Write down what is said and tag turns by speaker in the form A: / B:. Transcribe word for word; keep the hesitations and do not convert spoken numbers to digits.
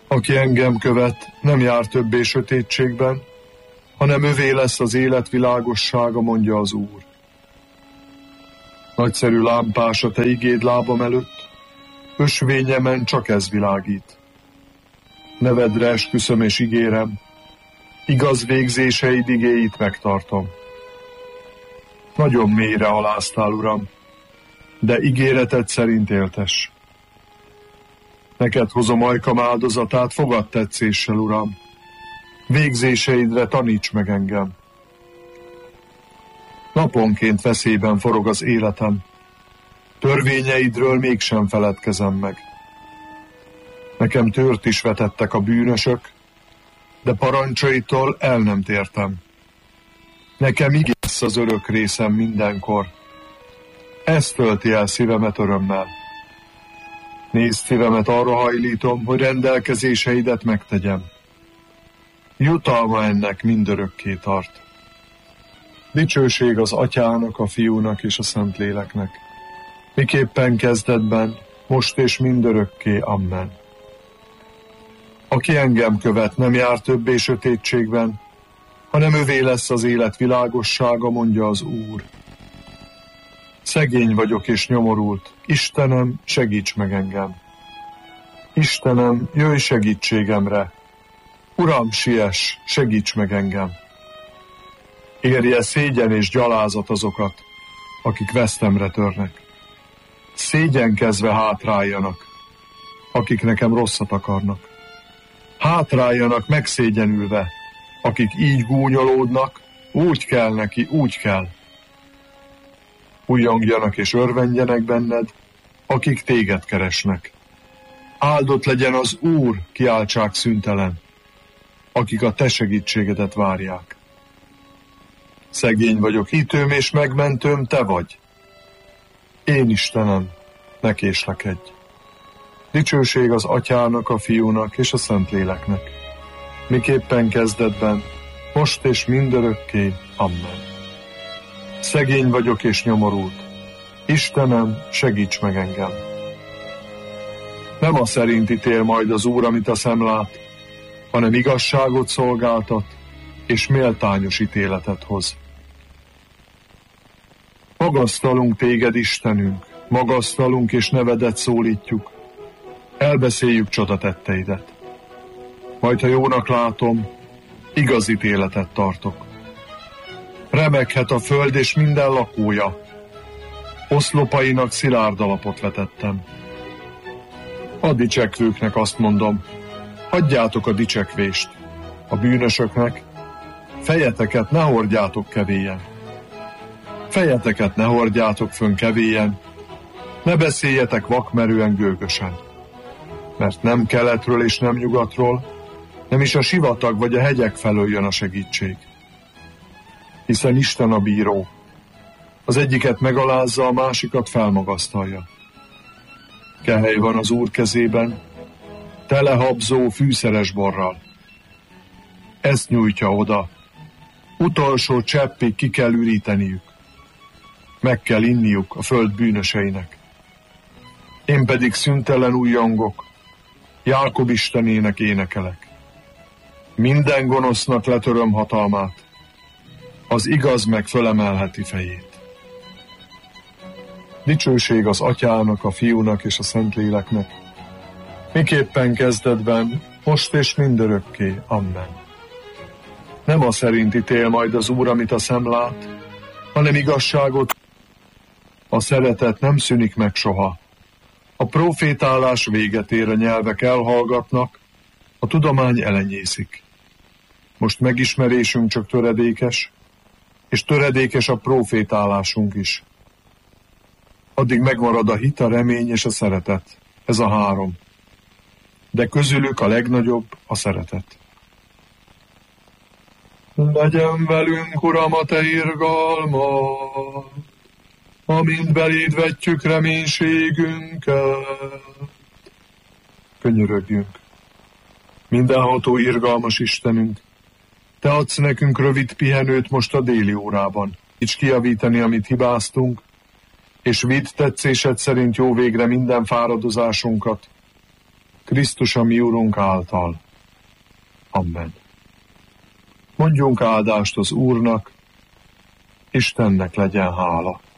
A: Aki engem követ, nem jár többé sötétségben, hanem övé lesz az élet világossága, mondja az Úr. Nagyszerű lámpás a te igéd lábam előtt, ösvényemen csak ez világít. Nevedre esküszöm és ígérem, igaz végzéseid igéit megtartom. Nagyon mélyre aláztál, Uram, de ígéreted szerint éltes. Neked hozom ajkam áldozatát, fogadd tetszéssel, Uram. Végzéseidre taníts meg engem. Naponként veszélyben forog az életem. Törvényeidről mégsem feledkezem meg. Nekem tört is vetettek a bűnösök, de parancsaitól el nem tértem. Nekem igaz az örök részem mindenkor. Ez tölti el szívemet örömmel. Nézd, szívemet arra hajlítom, hogy rendelkezéseidet megtegyem. Jutalma ennek mindörökké tart. Dicsőség az Atyának, a Fiúnak és a Szentléleknek. Miképpen kezdetben, most és mindörökké. Amen. Aki engem követ, nem jár többé sötétségben, hanem övé lesz az élet világossága, mondja az Úr. Szegény vagyok és nyomorult. Istenem, segíts meg engem. Istenem, jöjj segítségemre. Uram, siess, segíts meg engem. Érje szégyen és gyalázat azokat, akik vesztemre törnek. Szégyenkezve hátráljanak, akik nekem rosszat akarnak. Hátráljanak megszégyenülve, akik így gúnyolódnak, úgy kell neki, úgy kell. Újjongjanak és örvendjenek benned, akik téged keresnek. Áldott legyen az Úr, kiáltsák szüntelen, akik a te segítségedet várják. Szegény vagyok, hitőm és megmentőm te vagy. Én Istenem, ne késlekedj. Dicsőség az Atyának, a Fiúnak és a Szentléleknek. Miképpen kezdetben, most és mindörökké. Amen. Szegény vagyok és nyomorult. Istenem, segíts meg engem. Nem a szerint ítél majd az Úr, amit a szem lát, hanem igazságot szolgáltat, és méltányos ítéletet hoz. Magasztalunk téged, Istenünk, magasztalunk és nevedet szólítjuk, elbeszéljük csodatetteidet. Majd, ha jónak látom, igaz ítéletet tartok. Remeghet a föld és minden lakója, oszlopainak szilárd alapot vetettem. A dicsekvőknek azt mondom, hagyjátok a dicsekvést, a bűnösöknek, fejeteket ne hordjátok kevélyen. Fejeteket ne hordjátok fönn kevélyen, ne beszéljetek vakmerően gőgösen, mert nem keletről és nem nyugatról, nem is a sivatag vagy a hegyek felől jön a segítség. Hiszen Isten a bíró, az egyiket megalázza, a másikat felmagasztalja. Kehely van az Úr kezében, telehabzó fűszeres borral. Ezt nyújtja oda, utolsó cseppig ki kell üríteniük. Meg kell inniuk a föld bűnöseinek. Én pedig szüntelen újjongok, Jákob Istenének énekelek. Minden gonosznak letöröm hatalmát, az igaz meg fölemelheti fejét. Dicsőség az Atyának, a Fiúnak és a Szentléleknek, miképpen kezdetben, most és mindörökké. Amen. Nem a szerint ítél majd az Úr, amit a szem lát, hanem igazságot. A szeretet nem szűnik meg soha. A profétálás véget ér, a nyelvek elhallgatnak, a tudomány elenyészik. Most megismerésünk csak töredékes, és töredékes a profétálásunk is. Addig megmarad a hit, a remény és a szeretet. Ez a három. De közülük a legnagyobb a szeretet. Legyen velünk, Uram, a te irgalmad, amint beléd vetjük reménységünket. Könyörögjünk. Mindenható irgalmas Istenünk, te adsz nekünk rövid pihenőt most a déli órában. Így kijavítani, amit hibáztunk, és vidd tetszésed szerint jó végre minden fáradozásunkat. Krisztus a mi Urunk által. Amen. Mondjunk áldást az Úrnak, Istennek legyen hála.